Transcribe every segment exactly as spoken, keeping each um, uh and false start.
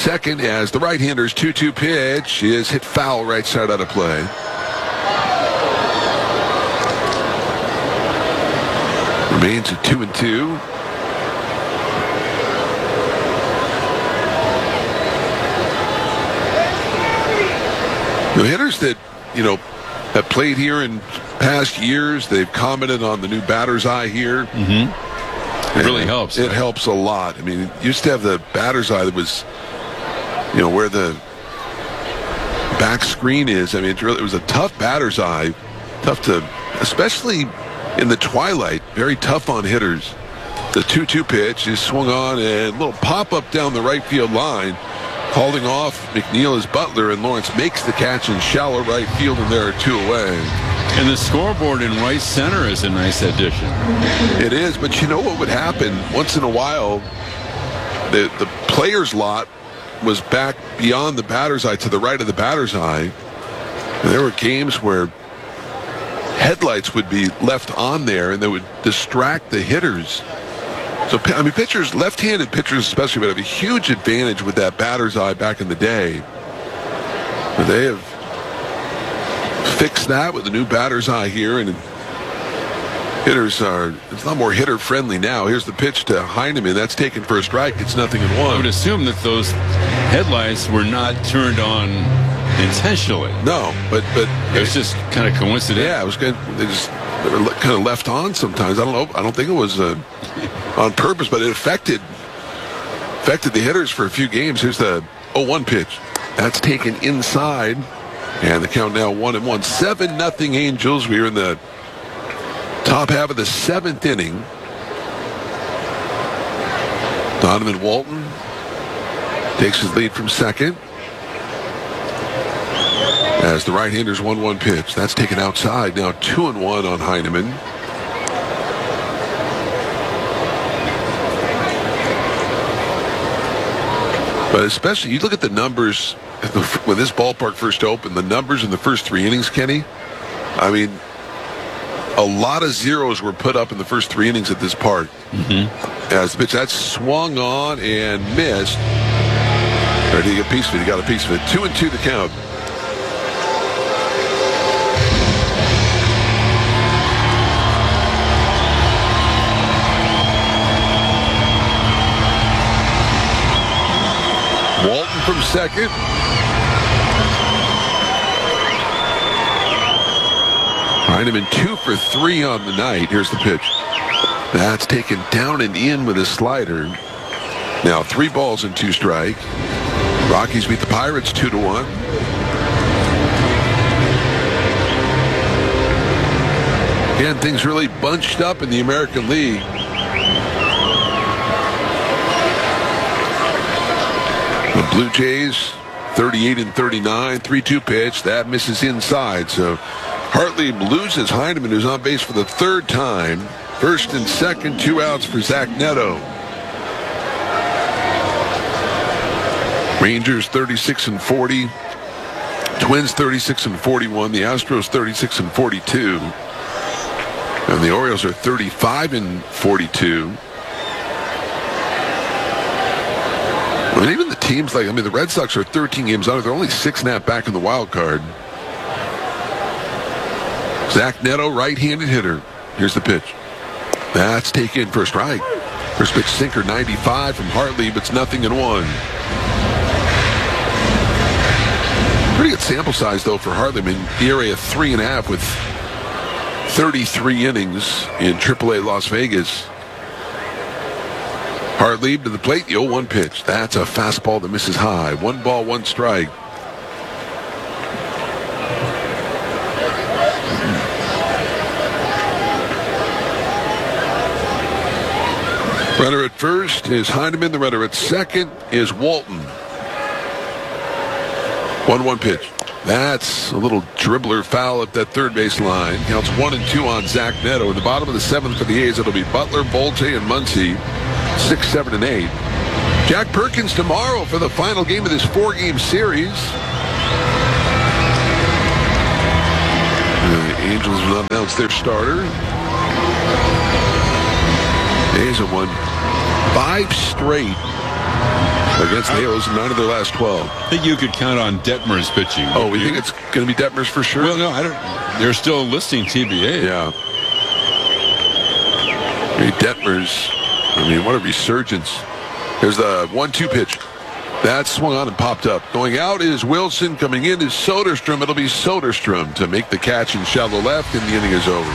second as the right-hander's two two pitch is hit foul right side out of play. Remains at two and two. The hitters that, you know, have played here in past years, they've commented on the new batter's eye here. Mm-hmm. It really it, helps. It right? helps a lot. I mean, it used to have the batter's eye that was, you know, where the back screen is. I mean, it, really, it was a tough batter's eye. Tough to, especially in the twilight, very tough on hitters. The two two pitch is swung on and a little pop-up down the right field line. Holding off McNeil is Butler, and Lawrence makes the catch in shallow right field, and there are two away. And the scoreboard in right center is a nice addition. It is, but you know what would happen? Once in a while, the, the player's lot was back beyond the batter's eye, to the right of the batter's eye. And there were games where headlights would be left on there, and they would distract the hitters. So, I mean, pitchers, left-handed pitchers especially, would have a huge advantage with that batter's eye back in the day. But they have fixed that with the new batter's eye here, and hitters are, it's a lot more hitter-friendly now. Here's the pitch to Heineman. That's taken for a strike. It's nothing in one. I would assume that those headlights were not turned on intentionally. No, but... but it was just kind of coincidental. Yeah, it was good. They just they were kind of left on sometimes. I don't know. I don't think it was... Uh, on purpose, but it affected affected the hitters for a few games. Here's the oh one pitch. That's taken inside, and the count now one and one. seven nothing Angels. We're in the top half of the seventh inning. Donovan Walton takes his lead from second as the right-hander's one one pitch. That's taken outside. Now two and one on Heineman. But especially, you look at the numbers when this ballpark first opened, the numbers in the first three innings, Kenny. I mean, a lot of zeros were put up in the first three innings at this park. Mm-hmm. As the pitch, that swung on and missed. Or did he get a piece of it? He got a piece of it. Two and two the count. Walton from second. Heineman two for three on the night. Here's the pitch. That's taken down and in with a slider. Now three balls and two strikes. Rockies beat the Pirates two to one. Again, things really bunched up in the American League. The Blue Jays, thirty-eight and thirty-nine, three two pitch. That misses inside. So Hartley loses Heineman, who's on base for the third time. First and second, two outs for Zach Neto. Rangers thirty-six and forty. Twins thirty-six and forty-one. The Astros thirty-six and forty-two. And the Orioles are thirty-five and forty-two. I mean, even the teams like, I mean, the Red Sox are thirteen games under. They're only six and a half back in the wild card. Zach Neto, right-handed hitter. Here's the pitch. That's taken for a strike. First pitch sinker, ninety-five from Hartley, but it's nothing in one. Pretty good sample size, though, for Hartley. I mean, E R A of three and a half with thirty-three innings in triple A Las Vegas. Hartley to the plate, the oh one pitch. That's a fastball that misses high. One ball, one strike. Runner at first is Heineman. The runner at second is Walton. one one pitch. That's a little dribbler foul at that third base line. Counts one and two on Zach Neto. In the bottom of the seventh for the A's, it'll be Butler, Bolte, and Muncy. Six, seven, and eight. Jack Perkins tomorrow for the final game of this four-game series. The Angels will not announce their starter. The A's have won five straight against the Halos in nine of their last twelve. I think you could count on Detmer's pitching. Oh, we you? think it's going to be Detmers for sure? Well, no, I don't. They're still listing T B A. Yeah. I mean, Detmers, I mean, what a resurgence. Here's the one two pitch. That swung on and popped up. Going out is Wilson. Coming in is Soderstrom. It'll be Soderstrom to make the catch in shallow left, and the inning is over.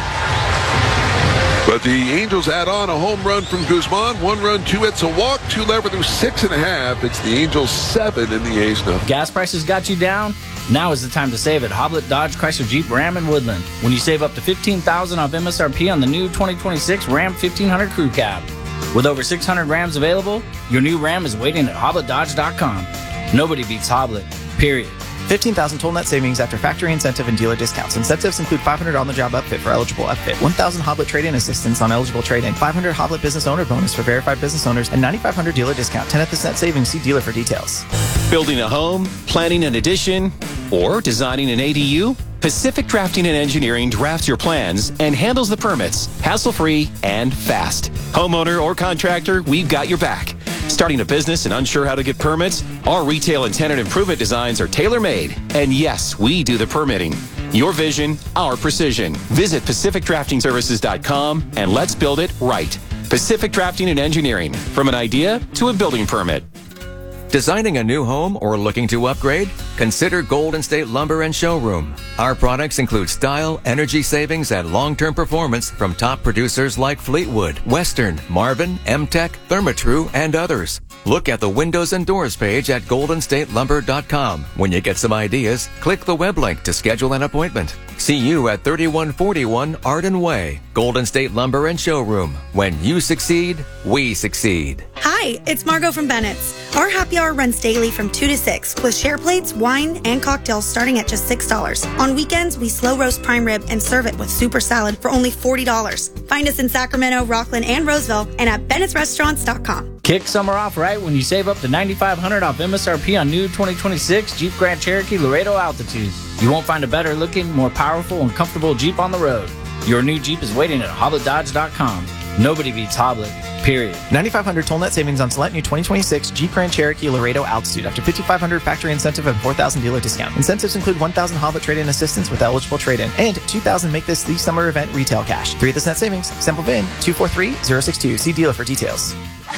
But the Angels add on a home run from Guzman. One run, two hits, a walk, two left through six and a half. It's the Angels seven and the A's nothing. Gas prices got you down? Now is the time to save at Hoblet Dodge Chrysler Jeep Ram in Woodland. When you save up to fifteen thousand dollars off M S R P on the new twenty twenty-six Ram fifteen hundred Crew Cab. With over six hundred Rams available, your new Ram is waiting at hoblet dodge dot com. Nobody beats Hoblet, period. fifteen thousand total net savings after factory incentive and dealer discounts. Incentives include five hundred on-the-job upfit for eligible upfit, one thousand Hoblet trade-in assistance on eligible trade-in, five hundred Hoblet business owner bonus for verified business owners, and ninety-five hundred dealer discount. ten percent savings. See dealer for details. Building a home, planning an addition, or designing an A D U? Pacific Drafting and Engineering drafts your plans and handles the permits, hassle-free and fast. Homeowner or contractor, we've got your back. Starting a business and unsure how to get permits? Our retail and tenant improvement designs are tailor-made. And yes, we do the permitting. Your vision, our precision. Visit pacific drafting services dot com and let's build it right. Pacific Drafting and Engineering, from an idea to a building permit. Designing a new home or looking to upgrade? Consider Golden State Lumber and Showroom. Our products include style, energy savings, and long-term performance from top producers like Fleetwood, Western, Marvin, M-Tech, Therma-Tru, and others. Look at the windows and doors page at golden state lumber dot com. When you get some ideas, click the web link to schedule an appointment. See you at thirty-one forty-one Arden Way, Golden State Lumber and Showroom. When you succeed, we succeed. Hi, it's Margot from Bennett's. Our happy hour runs daily from two to six with share plates, wine, and cocktails starting at just six dollars. On weekends, we slow roast prime rib and serve it with super salad for only forty dollars. Find us in Sacramento, Rockland, and Roseville and at bennetts restaurants dot com. Kick summer off right when you save up to nine thousand five hundred dollars off M S R P on new twenty twenty-six Jeep Grand Cherokee Laredo Altitude. You won't find a better looking, more powerful, and comfortable Jeep on the road. Your new Jeep is waiting at hoblet dodge dot com. Nobody beats Hoblet, period. ninety-five hundred total net savings on select new twenty twenty-six Jeep Grand Cherokee Laredo Altitude after fifty-five hundred factory incentive and four thousand dealer discount. Incentives include one thousand Hoblet trade-in assistance with eligible trade-in and two thousand make this the summer event retail cash. three percent savings. Sample V I N two four three zero six two. See dealer for details.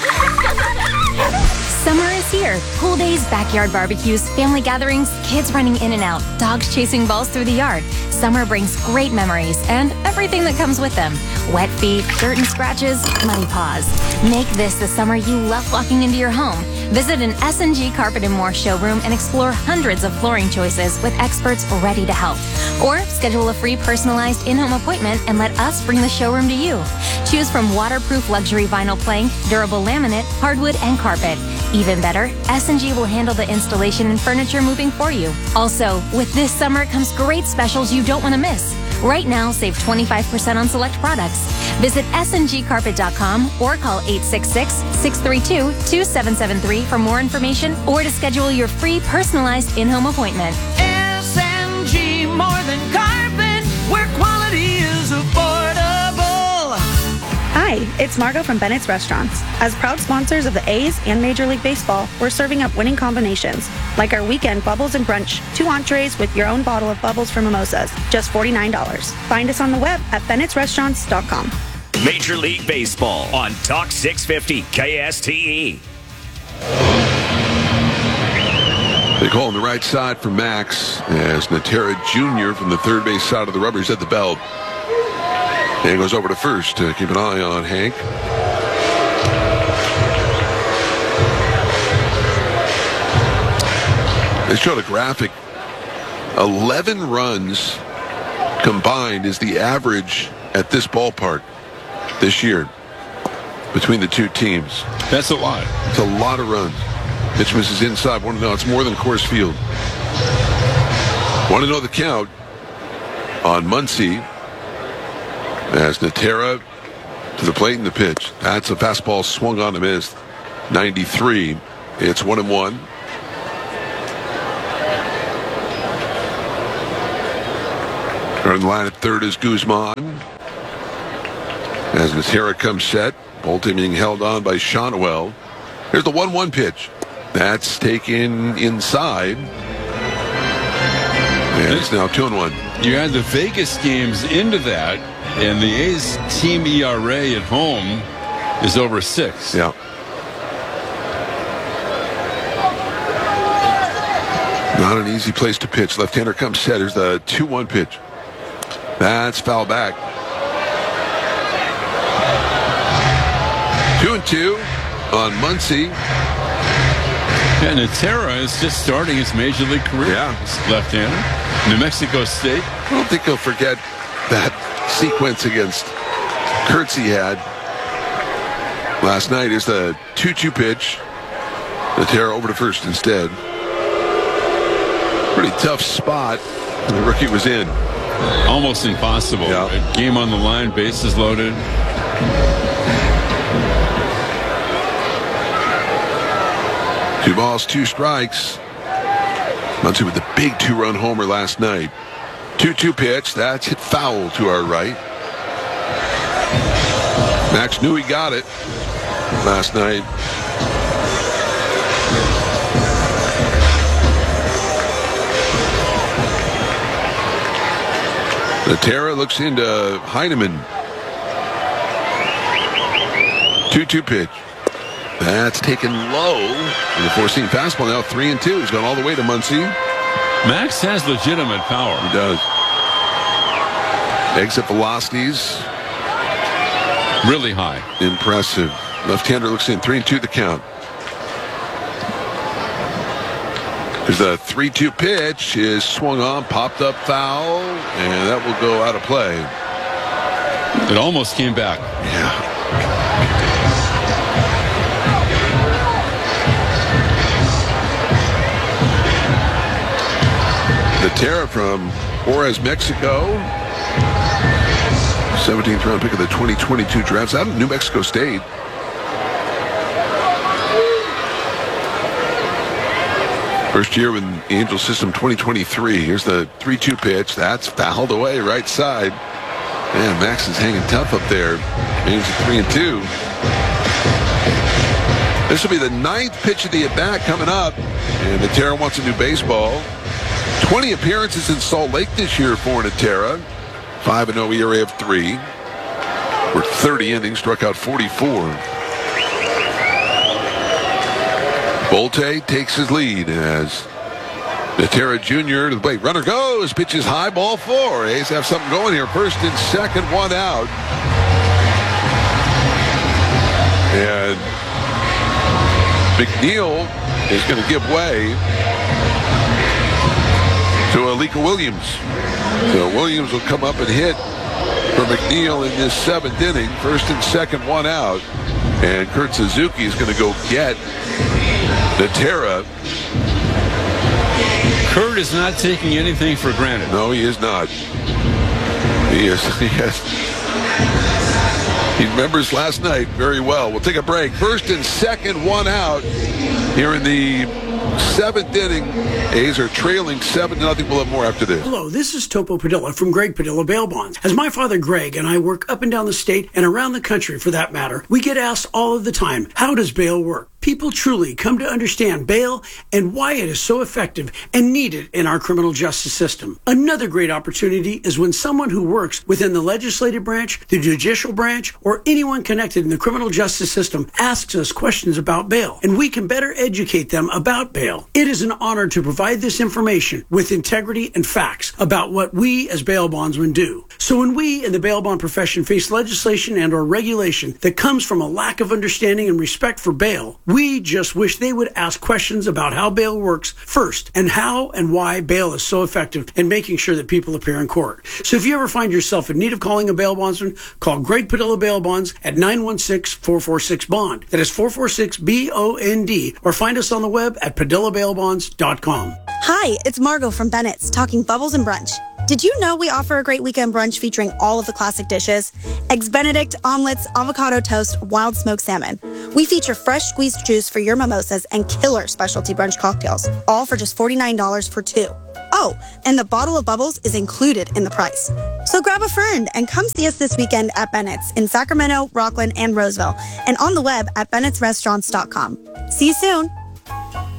Summer is here. Pool days, backyard barbecues, family gatherings, kids running in and out, dogs chasing balls through the yard. Summer brings great memories and everything that comes with them. Wet feet, dirt and scratches, muddy paws. Make this the summer you love walking into your home. Visit an S and G Carpet and More showroom and explore hundreds of flooring choices with experts ready to help. Or schedule a free personalized in-home appointment and let us bring the showroom to you. Choose from waterproof luxury vinyl plank, durable laminate, hardwood, and carpet. Even better, S and G will handle the installation and furniture moving for you. Also, with this summer comes great specials you don't want to miss. Right now, save twenty-five percent on select products. Visit S N G carpet dot com or call eight six six, six three two, two seven seven three for more information or to schedule your free personalized in-home appointment. S N G, more than carpet, where quality is affordable. Hi, it's Margot from Bennett's Restaurants. As proud sponsors of the A's and Major League Baseball, we're serving up winning combinations, like our weekend Bubbles and Brunch, two entrees with your own bottle of bubbles for mimosas, just forty-nine dollars. Find us on the web at bennetts restaurants dot com. Major League Baseball on Talk six fifty K S T E. They call on the right side for Max as Natera Junior from the third base side of the rubber is at the belt. And goes over to first to keep an eye on Hank. They showed a graphic. eleven runs combined is the average at this ballpark this year between the two teams. That's a lot. It's a lot of runs. Pitch misses inside. Want to know it's more than Coors Field. Want to know the count on Muncy as Natera to the plate in the pitch. That's a fastball swung on and missed. ninety-three. It's one and one. On the line at third is Guzman. As Natera comes set, Bolte being held on by Shonwell. Here's the one one pitch. That's taken inside. And it's now two and one. You add the Vegas games into that, and the A's team E R A at home is over six. Yeah. Not an easy place to pitch. Left-hander comes set. Here's the two one pitch. That's foul back. Two and two on Muncy. And Natera is just starting his major league career. Yeah. Left-hander. New Mexico State. I don't think he'll forget that sequence against Kurtz he had last night. Here's the two two pitch. Natera over to first instead. Pretty tough spot the rookie was in. Almost impossible. Yeah. Right? Game on the line, bases loaded. Two balls, two strikes. Muncy with the big two-run homer last night. two two pitch. That's hit foul to our right. Max knew he got it last night. Natera looks into Heineman. two two pitch. That's taken low. In the four-seam fastball now three and two. He's gone all the way to Muncy. Max has legitimate power. He does. Exit velocities. Really high. Impressive. Left-hander looks in. Three and two the count. There's a three two pitch. Is swung on, popped up foul, and that will go out of play. It almost came back. Yeah. Natera from Juarez, Mexico. seventeenth round pick of the twenty twenty-two drafts out of New Mexico State. First year with the Angel system twenty twenty-three. Here's the three two pitch. That's fouled away right side. Man, Max is hanging tough up there. Means a three and two. This will be the ninth pitch of the at-bat coming up. And Natera wants a new baseball. twenty appearances in Salt Lake this year for Natera. five and oh E R A of three. Worked thirty innings, struck out forty-four. Bolte takes his lead as Natera Junior to the plate. Runner goes, pitches high, ball four. A's have something going here. First and second, one out. And McNeil is going to give way to Alika Williams. So Williams will come up and hit for McNeil in this seventh inning. First and second, one out. And Kurt Suzuki is going to go get Natera. Kurt is not taking anything for granted. No, he is not. He is. He has. He remembers last night very well. We'll take a break. First and second, one out. Here in the seventh inning, A's are trailing seven to nothing. We'll have more after this. Hello, this is Topo Padilla from Greg Padilla Bail Bonds. As my father Greg and I work up and down the state and around the country for that matter, we get asked all of the time, how does bail work? People truly come to understand bail and why it is so effective and needed in our criminal justice system. Another great opportunity is when someone who works within the legislative branch, the judicial branch, or anyone connected in the criminal justice system asks us questions about bail, and we can better educate them about bail. It is an honor to provide this information with integrity and facts about what we as bail bondsmen do. So when we in the bail bond profession face legislation and or regulation that comes from a lack of understanding and respect for bail, we just wish they would ask questions about how bail works first and how and why bail is so effective in making sure that people appear in court. So if you ever find yourself in need of calling a bail bondsman, call Greg Padilla Bail Bonds at nine one six, four four six, BOND. That is four four six, B O N D. Or find us on the web at padilla bail bonds dot com. Hi, it's Margot from Bennett's talking Bubbles and Brunch. Did you know we offer a great weekend brunch featuring all of the classic dishes? Eggs Benedict, omelets, avocado toast, wild smoked salmon. We feature fresh squeezed juice for your mimosas and killer specialty brunch cocktails, all for just forty-nine dollars for two. Oh, and the bottle of Bubbles is included in the price. So grab a friend and come see us this weekend at Bennett's in Sacramento, Rockland, and Roseville, and on the web at bennetts restaurants dot com. See you soon.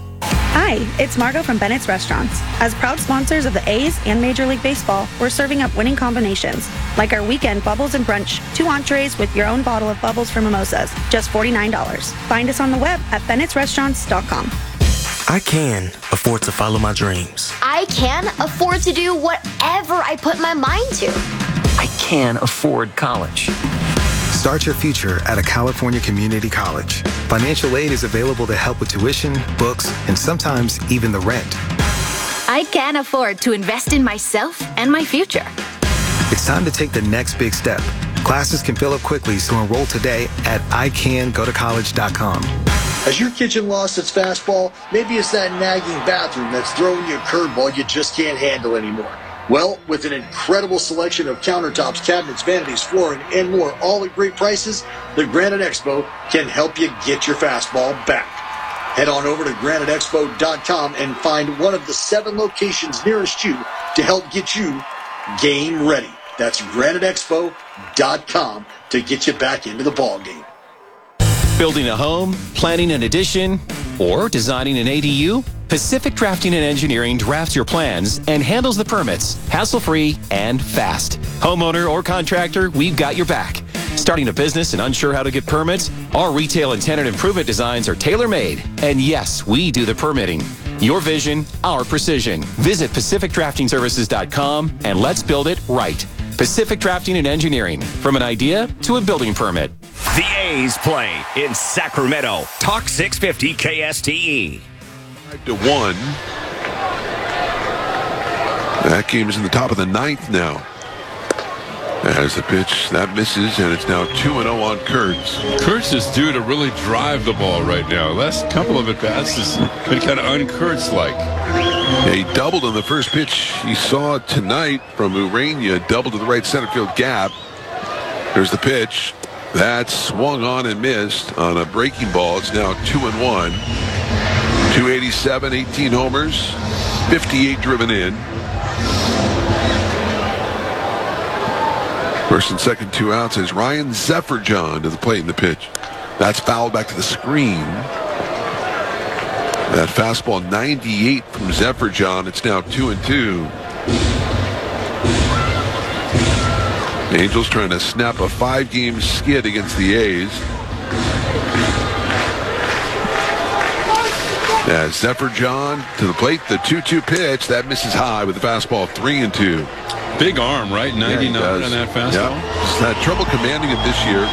Hi, it's Margot from Bennett's Restaurants. As proud sponsors of the A's and Major League Baseball, we're serving up winning combinations, like our weekend Bubbles and Brunch, two entrees with your own bottle of bubbles for mimosas, just forty-nine dollars. Find us on the web at bennetts restaurants dot com. I can afford to follow my dreams. I can afford to do whatever I put my mind to. I can afford college. Start your future at a California community college. Financial aid is available to help with tuition, books, and sometimes even the rent. I can afford to invest in myself and my future. It's time to take the next big step. Classes can fill up quickly, so enroll today at I can go to college dot com. Has your kitchen lost its fastball? Maybe it's that nagging bathroom that's throwing you a curveball you just can't handle anymore. Well, with an incredible selection of countertops, cabinets, vanities, flooring, and more, all at great prices, the Granite Expo can help you get your fastball back. Head on over to granite expo dot com and find one of the seven locations nearest you to help get you game ready. That's granite expo dot com to get you back into the ballgame. Building a home, planning an addition, or designing an A D U? Pacific Drafting and Engineering drafts your plans and handles the permits, hassle-free and fast. Homeowner or contractor, we've got your back. Starting a business and unsure how to get permits? Our retail and tenant improvement designs are tailor-made. And yes, we do the permitting. Your vision, our precision. Visit pacific drafting services dot com and let's build it right. Pacific Drafting and Engineering, from an idea to a building permit. The A's play in Sacramento. Talk six fifty K S T E. Five to one. That game is in the top of the ninth now. As the pitch, that misses, and it's now two and oh on Kurtz. Kurtz is due to really drive the ball right now. Last couple of at-bats has been kind of un-Kurtz-like. Yeah, he doubled on the first pitch he saw tonight from Urania, doubled to the right center field gap. There's the pitch. That swung on and missed on a breaking ball. It's now two and one. two eighty-seven, eighteen homers, fifty-eight driven in. First and second, two outs is Ryan Zephyr-John to the plate in the pitch. That's fouled back to the screen. That fastball ninety-eight from Zephyr-John. It's now two and two. Angels trying to snap a five-game skid against the A's. As Zephyr-John to the plate, the two two pitch. That misses high with the fastball three and two. Big arm, right? ninety-nine yeah, on that fastball. Yeah. Just had trouble commanding it this year.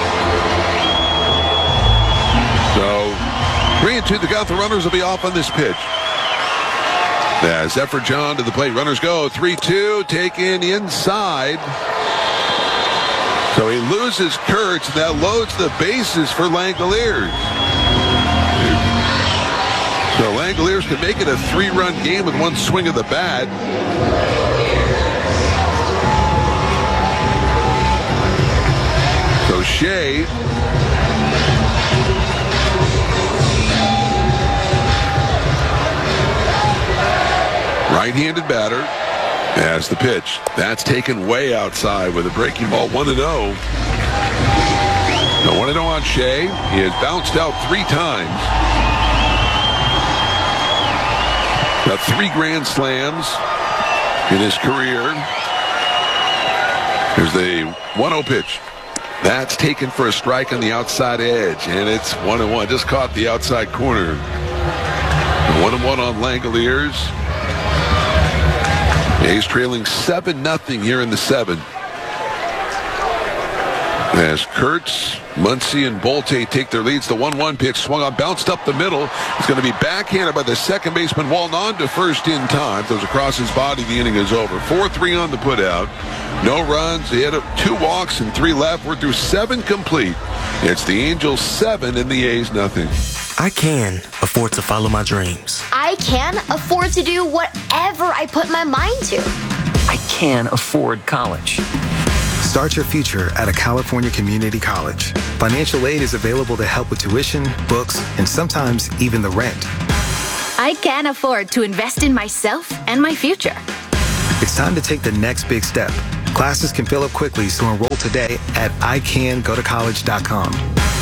So, three and two, the count. The runners will be off on this pitch. Yeah, Zephyr-John to the plate. Runners go. three two, taken inside. So he loses Kurtz, and that loads the bases for Langoliers. So Langoliers can make it a three-run game with one swing of the bat. So Shea right-handed batter as the pitch. That's taken way outside with a breaking ball, one and oh. Now one and oh on Shea. He has bounced out three times. Got three grand slams in his career. Here's the one oh pitch. That's taken for a strike on the outside edge, and it's one and one. Just caught the outside corner. One and one on Langoliers. A's trailing seven nothing here in the seventh. As Kurtz, Muncy, and Bolte take their leads, the one one pitch swung on, bounced up the middle. It's going to be backhanded by the second baseman, Walton, on to first in time. Those across his body, the inning is over. four three on the putout. No runs. He had two walks and three left. We're through seven complete. It's the Angels seven and the A's nothing. I can afford to follow my dreams. I can afford to do whatever I put my mind to. I can afford college. Start your future at a California community college. Financial aid is available to help with tuition, books, and sometimes even the rent. I can afford to invest in myself and my future. It's time to take the next big step. Classes can fill up quickly, so enroll today at I can go to college dot com.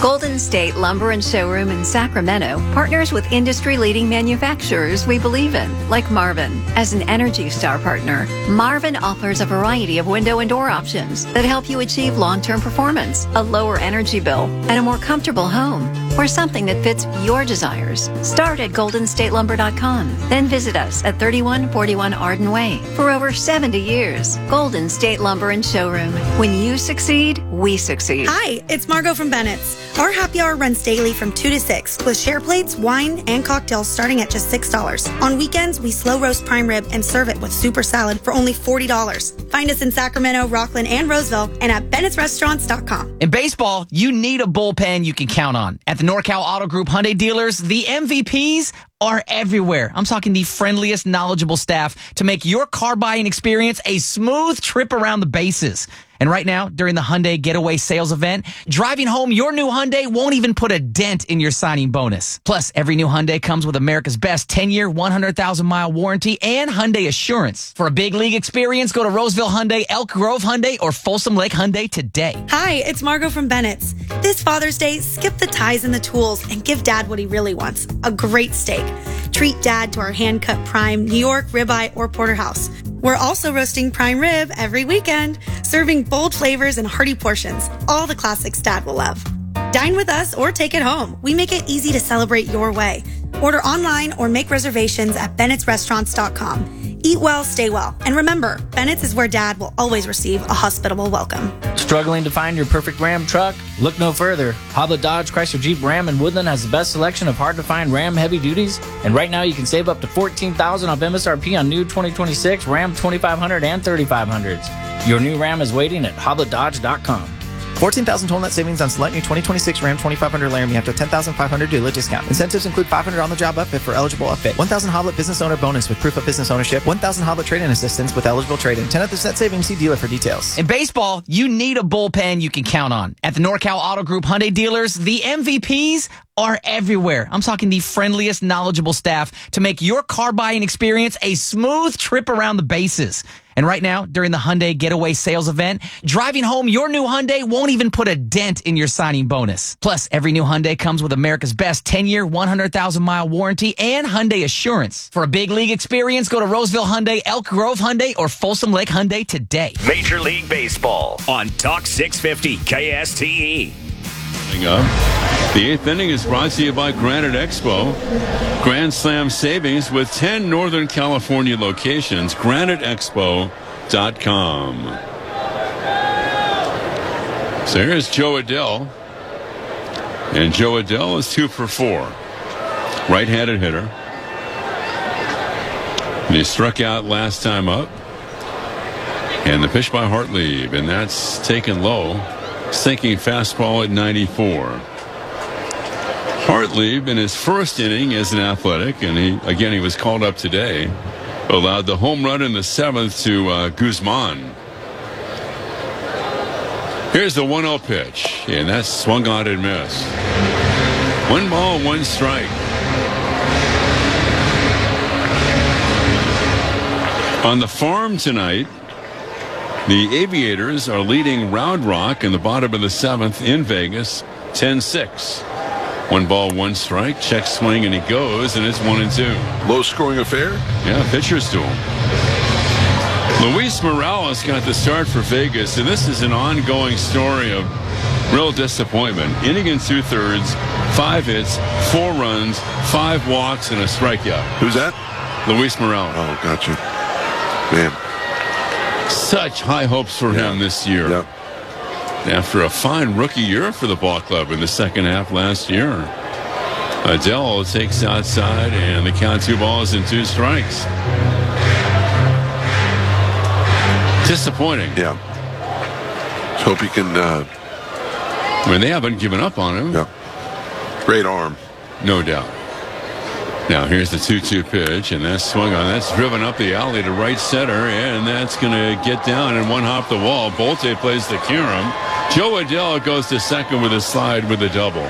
Golden State Lumber and Showroom in Sacramento partners with industry-leading manufacturers we believe in, like Marvin. As an Energy Star partner, Marvin offers a variety of window and door options that help you achieve long-term performance, a lower energy bill, and a more comfortable home, or something that fits your desires. Start at golden state lumber dot com, then visit us at thirty-one forty-one Arden Way. For over seventy years, Golden State Lumber and Showroom. When you succeed, we succeed. Hi, it's Margot from Bennett's. Our happy hour runs daily from two to six with share plates, wine, and cocktails starting at just six dollars. On weekends, we slow roast prime rib and serve it with super salad for only forty dollars. Find us in Sacramento, Rockland, and Roseville and at bennetts restaurants dot com. In baseball, you need a bullpen you can count on. At the NorCal Auto Group Hyundai dealers, the M V Ps are everywhere. I'm talking the friendliest, knowledgeable staff to make your car buying experience a smooth trip around the bases. And right now, during the Hyundai Getaway Sales Event, driving home your new Hyundai won't even put a dent in your signing bonus. Plus, every new Hyundai comes with America's best ten-year, one hundred thousand mile warranty and Hyundai Assurance. For a big league experience, go to Roseville Hyundai, Elk Grove Hyundai, or Folsom Lake Hyundai today. Hi, it's Margot from Bennett's. This Father's Day, skip the ties and the tools and give Dad what he really wants, a great steak. Treat Dad to our hand-cut prime, New York, ribeye, or porterhouse. We're also roasting prime rib every weekend, serving bold flavors and hearty portions, all the classics Dad will love. Dine with us or take it home. We make it easy to celebrate your way. Order online or make reservations at bennetts restaurants dot com. Eat well, stay well. And remember, Bennett's is where Dad will always receive a hospitable welcome. Struggling to find your perfect Ram truck? Look no further. Hoblet Dodge Chrysler Jeep Ram in Woodland has the best selection of hard-to-find Ram heavy duties. And right now you can save up to fourteen thousand dollars off M S R P on new twenty twenty-six Ram twenty-five hundred and thirty-five hundreds. Your new Ram is waiting at hoblet dodge dot com. fourteen thousand total net savings on select new twenty twenty-six Ram twenty-five hundred Laramie after ten thousand five hundred dealer discount. Incentives include five hundred on-the-job upfit for eligible upfit, one thousand Hoblet business owner bonus with proof of business ownership, one thousand Hoblet trade-in assistance with eligible trade-in. ten percent savings, see dealer for details. In baseball, you need a bullpen you can count on. At the NorCal Auto Group Hyundai dealers, the M V Ps are everywhere. I'm talking the friendliest, knowledgeable staff to make your car buying experience a smooth trip around the bases. And right now, during the Hyundai Getaway Sales Event, driving home your new Hyundai won't even put a dent in your signing bonus. Plus, every new Hyundai comes with America's best ten-year, one hundred thousand mile warranty and Hyundai Assurance. For a big league experience, go to Roseville Hyundai, Elk Grove Hyundai, or Folsom Lake Hyundai today. Major League Baseball on Talk six fifty K S T E. Coming up, the eighth inning is brought to you by Granite Expo. Grand Slam savings with ten Northern California locations. granite expo dot com. So here's Joe Adell. And Joe Adell is two for four. Right-handed hitter. And he struck out last time up. And the pitch by Hartlieb, and that's taken low. Sinking fastball at ninety-four. Hartlieb in his first inning as an Athletic, and he again he was called up today, allowed the home run in the seventh to uh, Guzman. Here's the one oh pitch, and that's swung on and missed. One ball, one strike. On the farm tonight, the Aviators are leading Round Rock in the bottom of the seventh in Vegas, ten six. One ball, one strike. Check swing, and he goes, and it's one and two. Low-scoring affair? Yeah, pitcher's duel. Luis Morales got the start for Vegas, and this is an ongoing story of real disappointment. Inning and two-thirds, five hits, four runs, five walks, and a strikeout. Who's that? Luis Morales. Oh, gotcha. Man. Such high hopes for yeah. him this year. Yep. After a fine rookie year for the ball club in the second half last year. Adell takes outside, and the count two balls and two strikes. Disappointing. Yeah. Let's hope he can. Uh... I mean, they haven't given up on him. Yeah. Great arm. No doubt. Now, here's the two two pitch, and that's swung on. That's driven up the alley to right center, and that's going to get down and one hop the wall. Bolte plays the carom. Joe Adell goes to second with a slide with a double.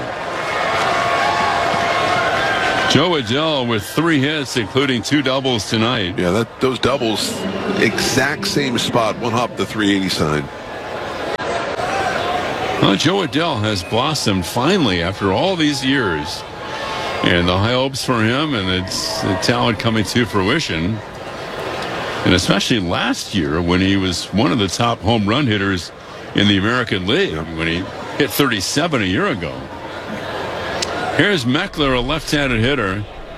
Joe Adell with three hits, including two doubles tonight. Yeah, that those doubles, exact same spot, one hop the three eighty sign. Well, Joe Adell has blossomed finally after all these years. And the high hopes for him and it's the talent coming to fruition. And especially last year when he was one of the top home run hitters in the American League when he hit thirty-seven a year ago. Here's Meckler, a left-handed hitter.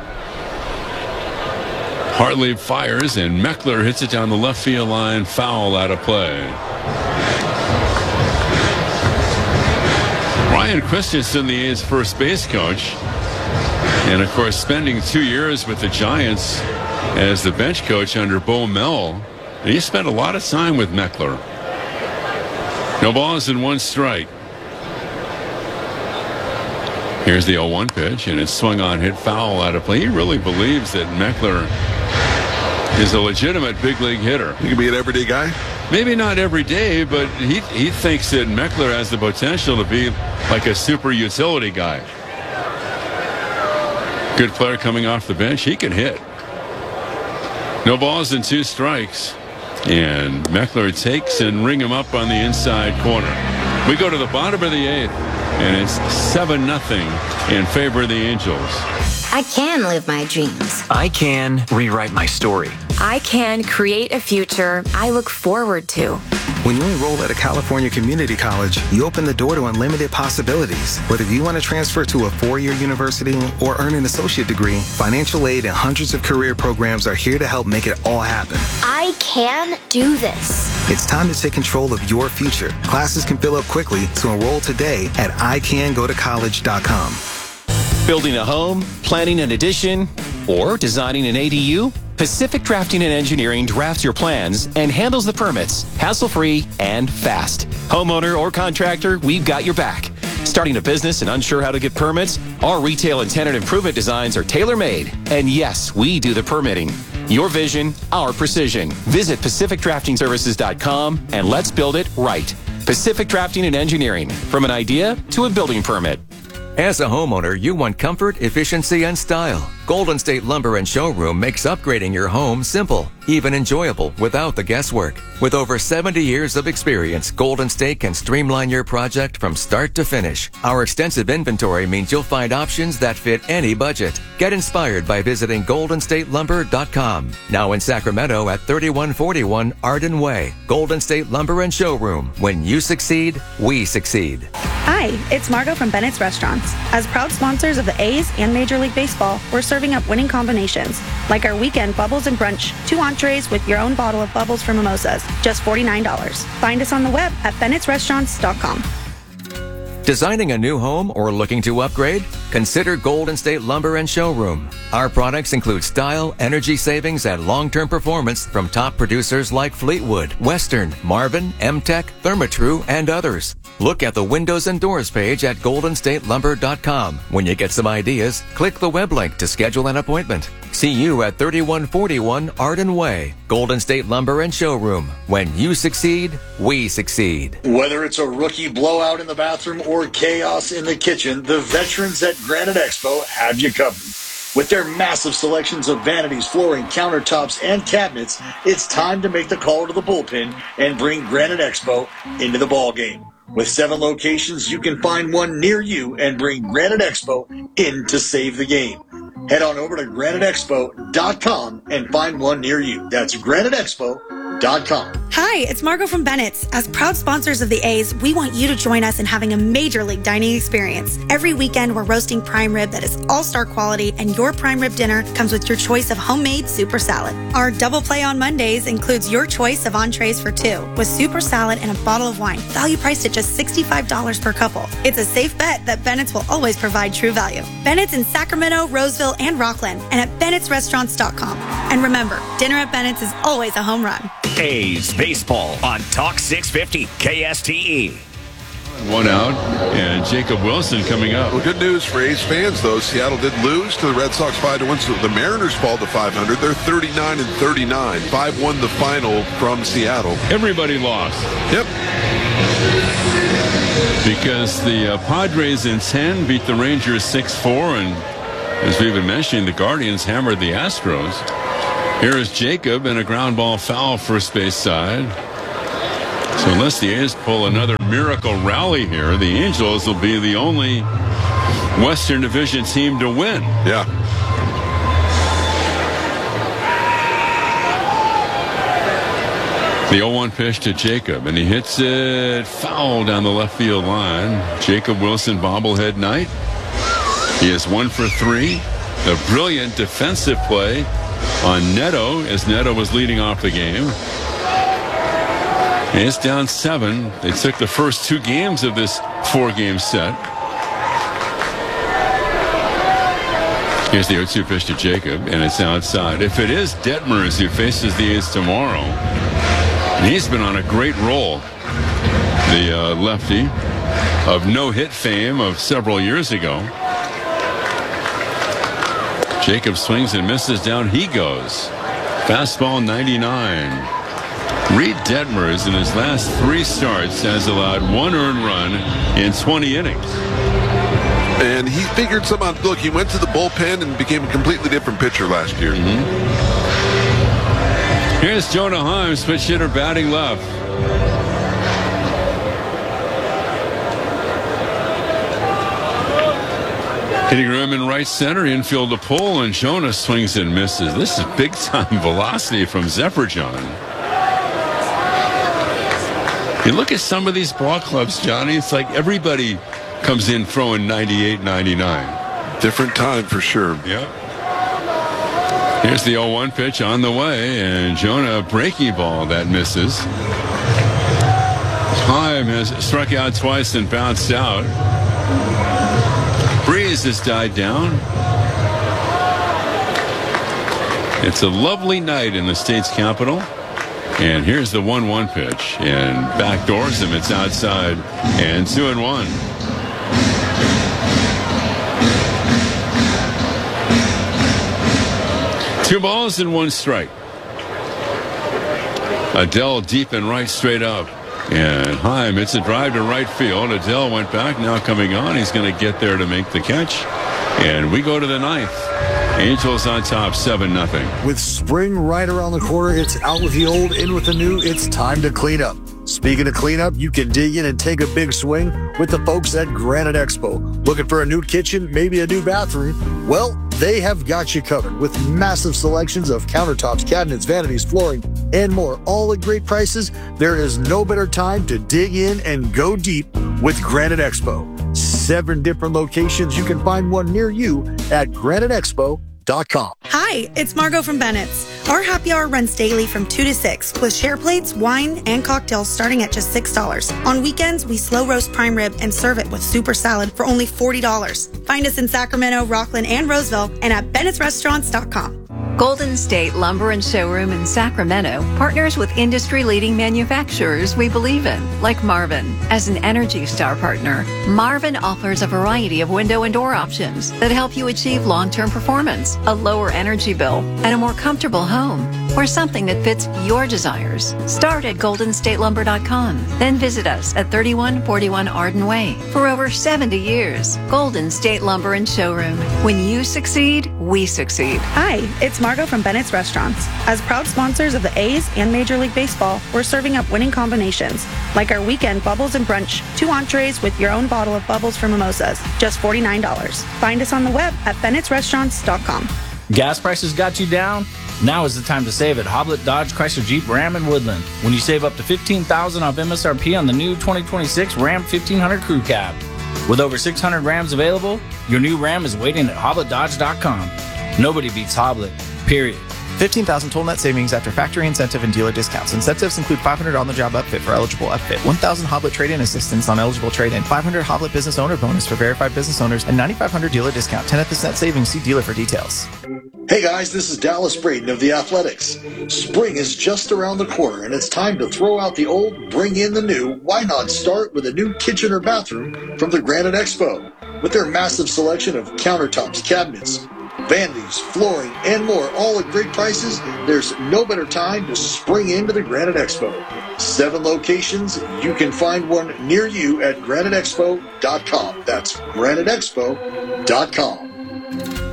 Hartley fires, and Meckler hits it down the left field line, foul out of play. Ryan Christensen, the A's first base coach, and of course spending two years with the Giants as the bench coach under Bo Mel. He spent a lot of time with Meckler. No balls and one strike. Here's the oh one pitch, and it's swung on, hit foul out of play. He really believes that Meckler is a legitimate big league hitter. He can be an everyday guy? Maybe not every day, but he, he thinks that Meckler has the potential to be like a super utility guy. Good player coming off the bench. He can hit. No balls and two strikes. And Meckler takes and ring him up on the inside corner. We go to the bottom of the eighth, and it's seven nothing in favor of the Angels. I can live my dreams. I can rewrite my story. I can create a future I look forward to. When you enroll at a California community college, you open the door to unlimited possibilities. Whether you want to transfer to a four-year university or earn an associate degree, financial aid and hundreds of career programs are here to help make it all happen. I can do this. It's time to take control of your future. Classes can fill up quickly, so enroll today at I can go to college dot com. Building a home, planning an addition, or designing an A D U? Pacific Drafting and Engineering drafts your plans and handles the permits, hassle-free and fast. Homeowner or contractor, we've got your back. Starting a business and unsure how to get permits? Our retail and tenant improvement designs are tailor-made. And yes, we do the permitting. Your vision, our precision. Visit pacific drafting services dot com and let's build it right. Pacific Drafting and Engineering, from an idea to a building permit. As a homeowner, you want comfort, efficiency, and style. Golden State Lumber and Showroom makes upgrading your home simple, even enjoyable, without the guesswork. With over seventy years of experience, Golden State can streamline your project from start to finish. Our extensive inventory means you'll find options that fit any budget. Get inspired by visiting golden state lumber dot com. Now in Sacramento at thirty-one forty-one Arden Way. Golden State Lumber and Showroom. When you succeed, we succeed. Hi, it's Margot from Bennett's Restaurants. As proud sponsors of the A's and Major League Baseball, we're serving up winning combinations, like our weekend Bubbles and Brunch, two entrees with your own bottle of bubbles for mimosas, just forty-nine dollars. Find us on the web at bennetts restaurants dot com. Designing a new home or looking to upgrade? Consider Golden State Lumber and Showroom. Our products include style, energy savings, and long-term performance from top producers like Fleetwood, Western, Marvin, M-Tech, Therma-Tru, and others. Look at the windows and doors page at golden state lumber dot com. When you get some ideas, click the web link to schedule an appointment. See you at thirty-one forty-one Arden Way. Golden State Lumber and Showroom. When you succeed, we succeed. Whether it's a rookie blowout in the bathroom or chaos in the kitchen, the veterans at Granite Expo have you covered. With their massive selections of vanities, flooring, countertops, and cabinets, it's time to make the call to the bullpen and bring Granite Expo into the ballgame. With seven locations, you can find one near you and bring Granite Expo in to save the game. Head on over to granite expo dot com and find one near you. That's granite expo dot com. Hi, it's Margot from Bennett's. As proud sponsors of the A's, we want you to join us in having a major league dining experience. Every weekend, we're roasting prime rib that is all-star quality, and your prime rib dinner comes with your choice of homemade super salad. Our double play on Mondays includes your choice of entrees for two, with super salad and a bottle of wine, value priced at just sixty-five dollars per couple. It's a safe bet that Bennett's will always provide true value. Bennett's in Sacramento, Roseville, and Rockland, and at bennetts restaurants dot com. And remember, dinner at Bennett's is always a home run. A's baseball on Talk six fifty K S T E. One out, and Jacob Wilson coming up. Well, good news for A's fans, though. Seattle did lose to the Red Sox five to one, so the Mariners fall to five hundred. They're thirty-nine and thirty-nine. five one the final from Seattle. Everybody lost. Yep. Because the uh, Padres in ten beat the Rangers six four, and as we've been mentioning, the Guardians hammered the Astros. Here is Jacob and a ground ball foul first base side. So unless the A's pull another miracle rally here, the Angels will be the only Western Division team to win. Yeah. The oh one pitch to Jacob, and he hits it foul down the left field line. Jacob Wilson bobblehead night. He is one for three. A brilliant defensive play on Neto as Neto was leading off the game. And it's down seven. They took the first two games of this four-game set. Here's the oh two pitch to Jacob, and it's outside. If it is Detmers who faces the A's tomorrow, and he's been on a great roll, the uh, lefty of no-hit fame of several years ago. Jacob swings and misses. Down he goes. Fastball ninety-nine. Reed Detmers in his last three starts has allowed one earned run in twenty innings. And he figured some out. Look, he went to the bullpen and became a completely different pitcher last year. Mm-hmm. Here's Jonah Heim, switch hitter batting left. Hitting room in right center, infield to pull, and Jonah swings and misses. This is big-time velocity from Zephyr-John. You look at some of these ball clubs, Johnny, it's like everybody comes in throwing ninety-eight, ninety-nine. Different time for sure. Yep. Here's the oh one pitch on the way, and Jonah breaking ball that misses. Heim has struck out twice and bounced out. Breeze has died down. It's a lovely night in the state's capital. And here's the one one pitch, and backdoors him. It's outside, and two and one. Two balls and one strike. Adele deep and right, straight up. And Heim, it's a drive to right field. Adele went back, now coming on. He's going to get there to make the catch. And we go to the ninth. Angels on top, seven nothing. With spring right around the corner, it's out with the old, in with the new. It's time to clean up. Speaking of cleanup, you can dig in and take a big swing with the folks at Granite Expo. Looking for a new kitchen, maybe a new bathroom? Well, they have got you covered with massive selections of countertops, cabinets, vanities, flooring, and more, all at great prices. There is no better time to dig in and go deep with Granite Expo. Seven different locations. You can find one near you at granite expo dot com. Hi, it's Margot from Bennett's. Our happy hour runs daily from two to six with share plates, wine, and cocktails starting at just six dollars. On weekends, we slow roast prime rib and serve it with super salad for only forty dollars. Find us in Sacramento, Rockland, and Roseville and at bennetts restaurants dot com. Golden State Lumber and Showroom in Sacramento partners with industry-leading manufacturers we believe in, like Marvin. As an Energy Star partner, Marvin offers a variety of window and door options that help you achieve long-term performance, a lower energy bill, and a more comfortable home, or something that fits your desires. Start at golden state lumber dot com, then visit us at thirty-one forty-one Arden Way. For over seventy years, Golden State Lumber and Showroom. When you succeed, we succeed. Hi, it's Margot from Bennett's Restaurants. As proud sponsors of the A's and Major League Baseball, we're serving up winning combinations, like our weekend Bubbles and Brunch, two entrees with your own bottle of bubbles for mimosas, just forty-nine dollars. Find us on the web at bennetts restaurants dot com. Gas prices got you down? Now is the time to save at Hoblet Dodge Chrysler Jeep Ram in Woodland. When you save up to fifteen thousand dollars off M S R P on the new twenty twenty-six Ram fifteen hundred Crew Cab. With over six hundred Rams available, your new Ram is waiting at hoblet dodge dot com. Nobody beats Hoblet, period. fifteen thousand total net savings after factory incentive and dealer discounts. Incentives include five hundred on-the-job upfit for eligible upfit, one thousand Hoblet trade-in assistance on eligible trade-in, five hundred Hoblet business owner bonus for verified business owners, and ninety-five hundred dealer discount. ten percent savings. See dealer for details. Hey guys, this is Dallas Braden of the Athletics. Spring is just around the corner, and it's time to throw out the old, bring in the new. Why not start with a new kitchen or bathroom from the Granite Expo? With their massive selection of countertops, cabinets, vanities, flooring, and more, all at great prices, there's no better time to spring into the Granite Expo. Seven locations. You can find one near you at granite expo dot com. That's granite expo dot com.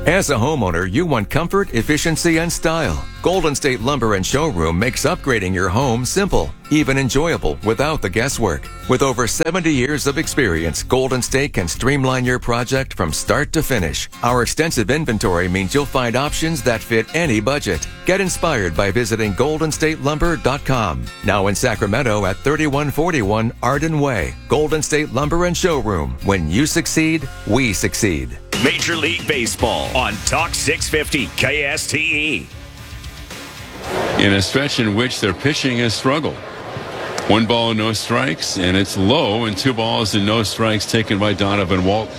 As a homeowner, you want comfort, efficiency, and style. Golden State Lumber and Showroom makes upgrading your home simple, even enjoyable, without the guesswork. With over seventy years of experience, Golden State can streamline your project from start to finish. Our extensive inventory means you'll find options that fit any budget. Get inspired by visiting golden state lumber dot com. Now in Sacramento at thirty-one forty-one Arden Way. Golden State Lumber and Showroom. When you succeed, we succeed. Major League Baseball on Talk six fifty K S T E. In a stretch in which their pitching has struggled. One ball, no strikes, and it's low, and two balls and no strikes taken by Donovan Walton.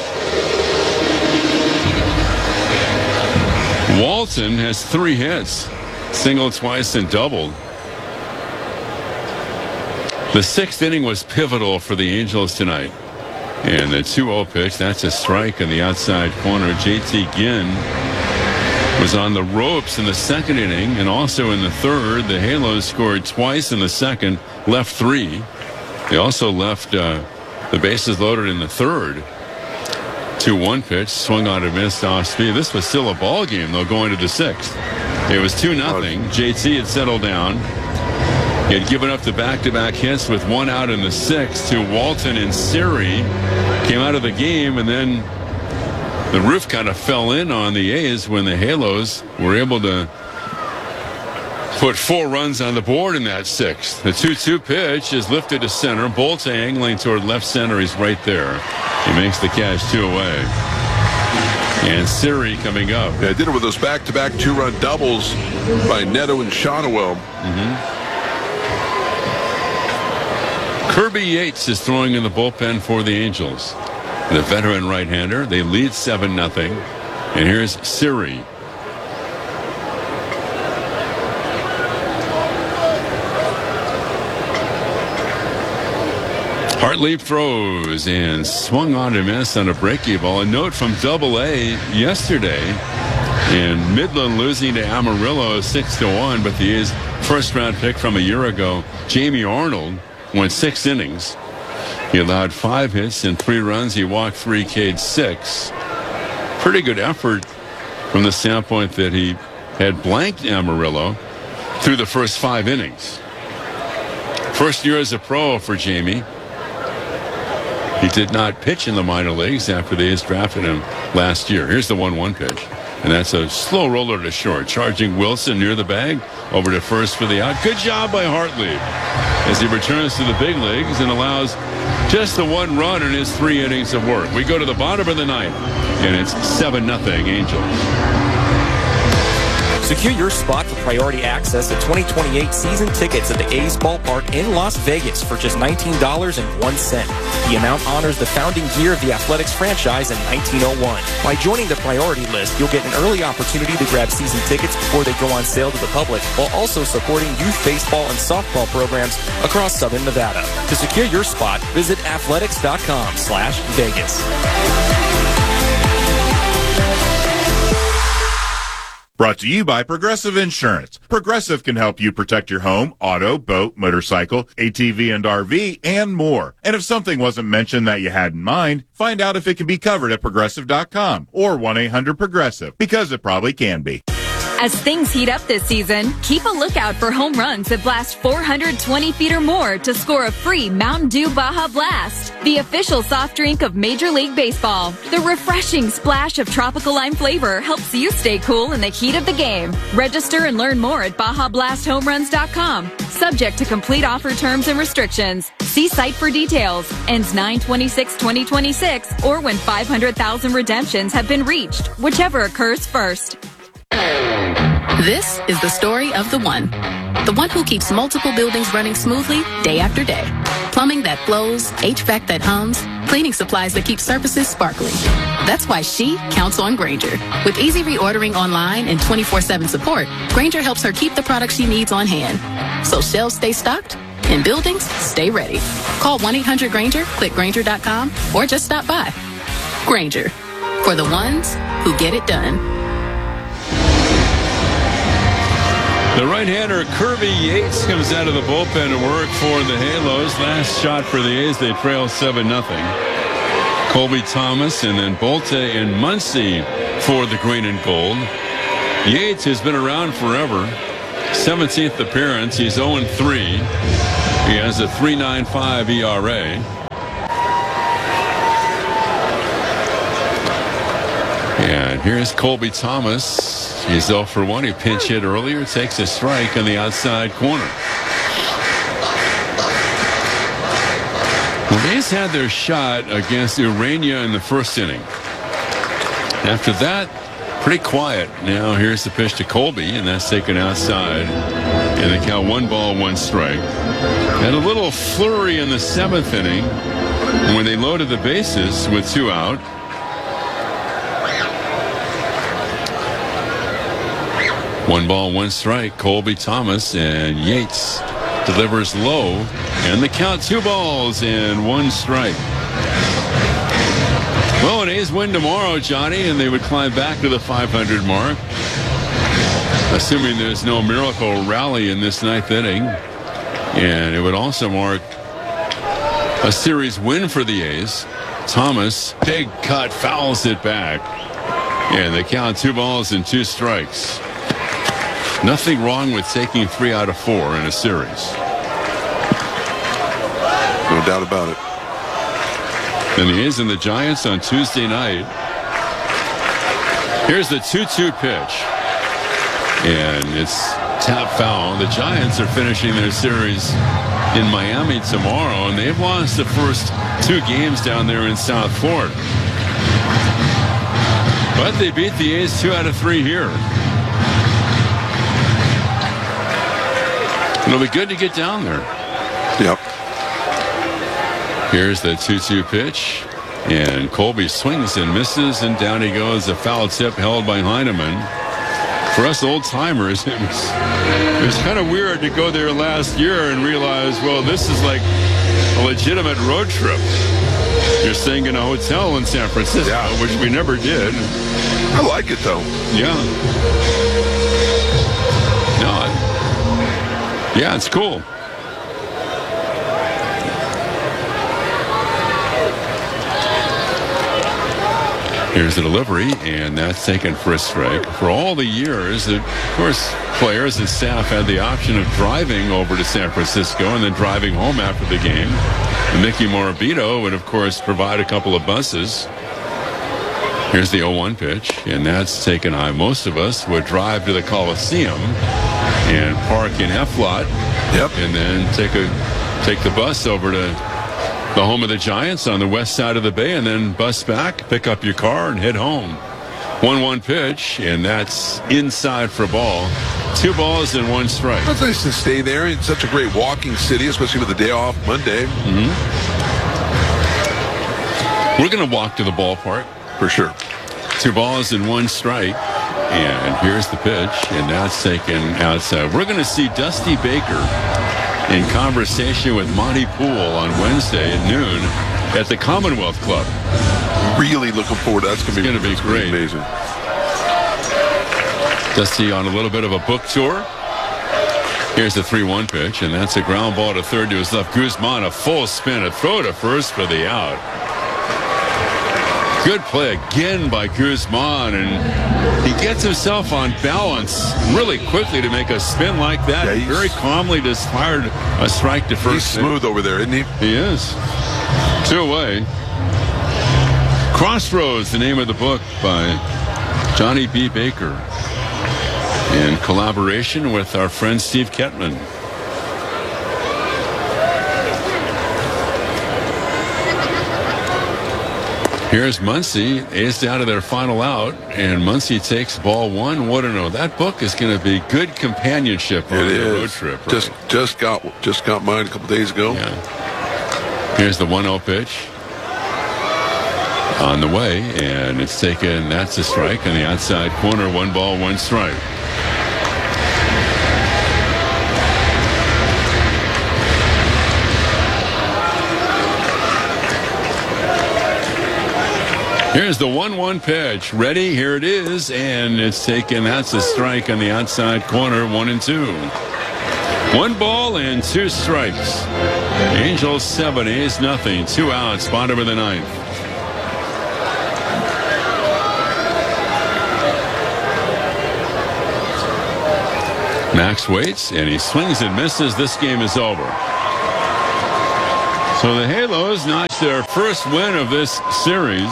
Walton has three hits, singled twice and doubled. The sixth inning was pivotal for the Angels tonight. And the two oh pitch, that's a strike in the outside corner. J T Ginn was on the ropes in the second inning, and also in the third. The Halos scored twice in the second, left three. They also left uh, the bases loaded in the third. two one pitch, swung on and missed off speed. This was still a ball game, though, going to the sixth. It was two nothing. J T had settled down. He had given up the back-to-back hits with one out in the sixth to Walton and Siri. Came out of the game, and then the roof kind of fell in on the A's when the Halos were able to put four runs on the board in that sixth. The two two pitch is lifted to center. Bolte angling toward left center. He's right there. He makes the catch two away. And Siri coming up. Yeah, I did it with those back-to-back two-run doubles by Neto and Shotwell. Mm-hmm. Kirby Yates is throwing in the bullpen for the Angels. The veteran right-hander. They lead seven nothing. And here's Siri. Hartlieb throws and swung on to miss on a breaking ball. A note from Double A yesterday. And Midland losing to Amarillo six to one. But the A's first-round pick from a year ago, Jamie Arnold, went six innings. He allowed five hits and three runs. He walked three, K'd six. Pretty good effort from the standpoint that he had blanked Amarillo through the first five innings. First year as a pro for Jamie. He did not pitch in the minor leagues after the A's drafted him last year. Here's the one one pitch. And that's a slow roller to short. Charging Wilson near the bag. Over to first for the out. Good job by Hartlieb as he returns to the big leagues and allows just the one run in his three innings of work. We go to the bottom of the ninth, and it's seven nothing Angels. Secure your spot for priority access to twenty twenty-eight season tickets at the A's Ballpark in Las Vegas for just nineteen dollars and one cent. The amount honors the founding year of the Athletics franchise in nineteen oh one. By joining the priority list, you'll get an early opportunity to grab season tickets before they go on sale to the public, while also supporting youth baseball and softball programs across Southern Nevada. To secure your spot, visit athletics.com slash Vegas. Brought to you by Progressive Insurance. Progressive can help you protect your home, auto, boat, motorcycle, A T V and R V, and more. And if something wasn't mentioned that you had in mind, find out if it can be covered at progressive dot com or one eight hundred progressive, because it probably can be. As things heat up this season, keep a lookout for home runs that blast four hundred twenty feet or more to score a free Mountain Dew Baja Blast, the official soft drink of Major League Baseball. The refreshing splash of tropical lime flavor helps you stay cool in the heat of the game. Register and learn more at baja blast home runs dot com. Subject to complete offer terms and restrictions. See site for details. Ends nine twenty-six twenty twenty-six or when five hundred thousand redemptions have been reached, whichever occurs first. This is the story of the one. The one who keeps multiple buildings running smoothly day after day. Plumbing that flows, H V A C that hums, cleaning supplies that keep surfaces sparkling. That's why she counts on Grainger. With easy reordering online and twenty-four seven support, Grainger helps her keep the products she needs on hand. So shelves stay stocked and buildings stay ready. Call one eight hundred Grainger, click Grainger dot com, or just stop by. Grainger, for the ones who get it done. The right-hander Kirby Yates comes out of the bullpen to work for the Halos. Last shot for the A's, they trail seven nothing. Colby Thomas and then Bolte and Muncy for the green and gold. Yates has been around forever. seventeenth appearance. He's oh and three. He has a three point nine five E R A. And here's Colby Thomas. He's oh for one. He pinch hit earlier. Takes a strike on the outside corner. Well, the A's had their shot against Urania in the first inning. After that, pretty quiet. Now here's the pitch to Colby, and that's taken outside. And they count one ball, one strike. Had a little flurry in the seventh inning when they loaded the bases with two out. One ball, one strike. Colby Thomas, and Yates delivers low. And the count, two balls and one strike. Well, an A's win tomorrow, Johnny, and they would climb back to the five hundred mark. Assuming there's no miracle rally in this ninth inning. And it would also mark a series win for the A's. Thomas, big cut, fouls it back. And they count two balls and two strikes. Nothing wrong with taking three out of four in a series. No doubt about it. And the A's and the Giants on Tuesday night. Here's the two two pitch. And it's tap foul. The Giants are finishing their series in Miami tomorrow, and they've lost the first two games down there in South Florida. But they beat the A's two out of three here. It'll be good to get down there. Yep. Here's the two two pitch. And Colby swings and misses, and down he goes. A foul tip held by Heineman. For us old-timers, it was, it was kind of weird to go there last year and realize, well, this is like a legitimate road trip. You're staying in a hotel in San Francisco, yeah. Which we never did. I like it, though. Yeah. No. Yeah, it's cool. Here's the delivery, and that's taken for a strike. For all the years, that, of course, players and staff had the option of driving over to San Francisco and then driving home after the game. And Mickey Morabito would, of course, provide a couple of buses. Here's the oh one pitch, and that's taken high. Most of us would drive to the Coliseum and park in F-Lot. Yep. And then take a take the bus over to the home of the Giants on the west side of the bay, and then bus back, pick up your car, and head home. one one pitch, and that's inside for a ball. Two balls and one strike. It's nice to stay there. It's such a great walking city, especially with the day off Monday. Mm-hmm. We're going to walk to the ballpark. For sure. Two balls and one strike. And here's the pitch, and that's taken outside. We're going to see Dusty Baker in conversation with Monty Poole on Wednesday at noon at the Commonwealth Club. Really looking forward to that. That's going to be, be great. Amazing. Dusty on a little bit of a book tour. Here's the three one pitch, and that's a ground ball to third to his left. Guzman, a full spin, a throw to first for the out. Good play again by Guzman, and he gets himself on balance really quickly to make a spin like that. Yeah, very calmly just fired a strike to first. He's smooth over there, isn't he? He is. Two away. Crossroads, the name of the book by Johnny B. Baker, in collaboration with our friend Steve Ketman. Here's Muncy. A's down to their final out, and Muncy takes ball one. What a no! That book is going to be good companionship on the road trip. Right? Just just got just got mine a couple days ago. Yeah. Here's the one oh pitch on the way, and it's taken. That's a strike on the outside corner. One ball, one strike. Here's the one one pitch. Ready? Here it is. And it's taken. That's a strike on the outside corner. One and two. One ball and two strikes. Angels seven, A's nothing. Two outs. Bottom of the ninth. Max waits, and he swings and misses. This game is over. So the Halos notch their first win of this series.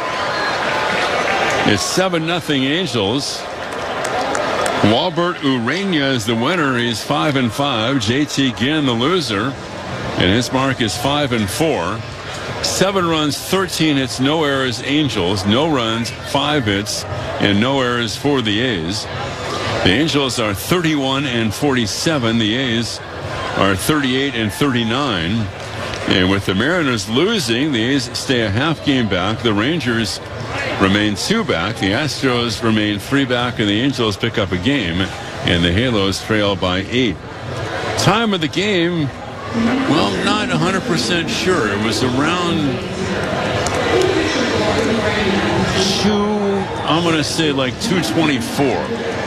It's seven nothing Angels. Walbert Urania is the winner. He's five and five. J T Ginn the loser, and his mark is five and four. Seven runs, thirteen hits, no errors. Angels, no runs, five hits, and no errors for the A's. The Angels are thirty-one and forty-seven. The A's are thirty-eight and thirty-nine. And with the Mariners losing, the A's stay a half game back. The Rangers remain two back. The Astros remain three back, and the Angels pick up a game, and the Halos trail by eight. Time of the game, well, not one hundred percent sure. It was around two, I'm going to say like two twenty-four.